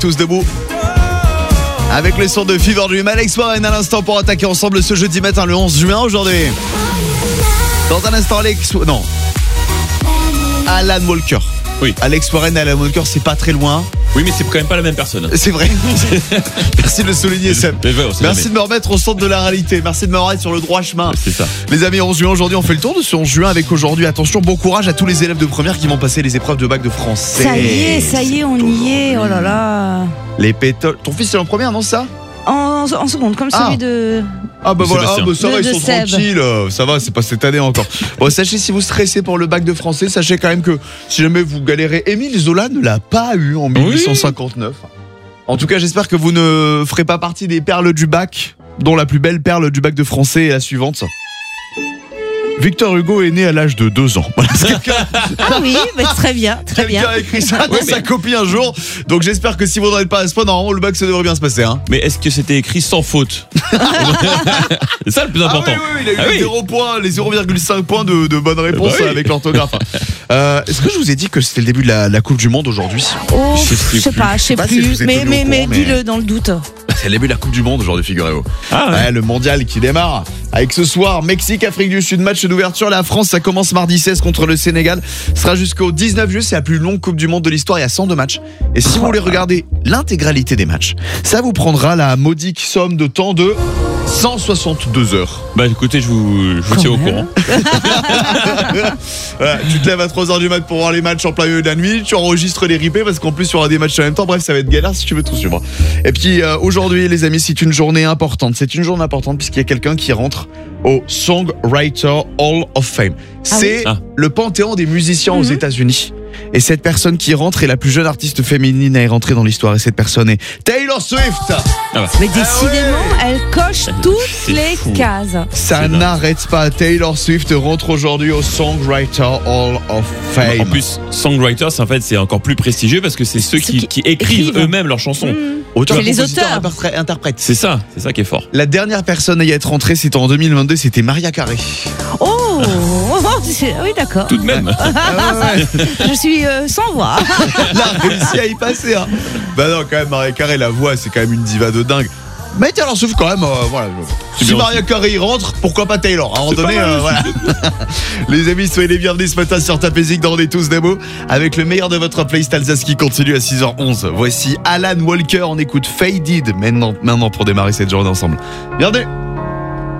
Tous debout. Avec les sons de Fever Dream, Alex Warren à l'instant pour attaquer ensemble ce jeudi matin le 11 juin aujourd'hui. Dans un instant, Alan Walker. Oui. Alex Warren et Alan Walker, c'est pas très loin. Oui, mais c'est quand même pas la même personne. C'est vrai. Merci de le souligner, Seb. Merci de me remettre au centre de la réalité. Merci de me remettre sur le droit chemin. C'est ça. Les amis, 11 juin, aujourd'hui, on fait le tour de ce 11 juin avec aujourd'hui, attention, bon courage à tous les élèves de première qui vont passer les épreuves de bac de français. Ça y est, on y est. Oh là là. Les pétoles. Ton fils est en première, non, ça? En seconde, comme celui de... Ah bah voilà, ça va, ils sont Seb. tranquilles. Ça va, c'est pas cette année encore. Bon, sachez, si vous stressez pour le bac de français, sachez quand même que si jamais vous galérez, Émile Zola ne l'a pas eu en 1859. En tout cas, j'espère que vous ne ferez pas partie des perles du bac, dont la plus belle perle du bac de français est la suivante. Victor Hugo est né à l'âge de 2 ans. Voilà, Ah oui, mais très bien, très bien. quelqu'un a écrit ça dans sa copie un jour. Donc j'espère que si vous n'en êtes pas à ce point, normalement le bac ça devrait bien se passer. Hein. Mais est-ce que c'était écrit sans faute? C'est ça le plus important. Oui, il a eu 0 points, les 0,5 points de bonne réponse avec l'orthographe. Est-ce que je vous ai dit que c'était le début de la Coupe du Monde aujourd'hui? Oh, je sais pas si plus. vous êtes Mais tenu au courant, dis-le dans le doute. C'est le début de la Coupe du Monde aujourd'hui, figurez-vous. Le mondial qui démarre avec ce soir Mexique, Afrique du Sud, match d'ouverture. La France, ça commence mardi 16 contre le Sénégal. Ce sera jusqu'au 19 juillet. C'est la plus longue Coupe du Monde de l'histoire. Il y a 102 matchs. Et si vous voulez regarder l'intégralité des matchs, ça vous prendra la modique somme de temps de 162 heures. Bah écoutez, je vous tiens au courant. Voilà, tu te lèves à 3h du mat pour voir les matchs en plein milieu de la nuit. Tu enregistres les replays parce qu'en plus il y aura des matchs en même temps. Bref, ça va être galère si tu veux tout suivre. Et puis aujourd'hui les amis, c'est une journée importante. C'est une journée importante puisqu'il y a quelqu'un qui rentre au Songwriter Hall of Fame. C'est le panthéon des musiciens aux États-Unis. Et cette personne qui rentre est la plus jeune artiste féminine à y rentrer dans l'histoire. Et cette personne est Taylor Swift. Mais décidément, elle coche toutes les cases. Ça n'arrête pas. Taylor Swift rentre aujourd'hui au Songwriter Hall of Fame. En plus, songwriter, c'est encore plus prestigieux parce que c'est ceux qui écrivent eux-mêmes leurs chansons. C'est les auteurs. Interprètes. C'est ça qui est fort. La dernière personne à y être rentrée, c'était en 2022, c'était Mariah Carey. Oh, oui, d'accord. Tout de même. Je suis sans voix. Elle a réussi à y passer. Hein. Bah non, quand même, Mariah Carey, la voix, c'est quand même une diva de dingue. Mais Taylor Swift, quand même, voilà. Si Mariah Carey rentre, pourquoi pas Taylor? À un moment donné, voilà. Les amis, soyez les bienvenus ce matin sur Tapézik dans On est tous des mots avec le meilleur de votre playlist Alsace qui continue à 6h11. Voici Alan Walker, on écoute Faded maintenant pour démarrer cette journée ensemble. Bienvenue.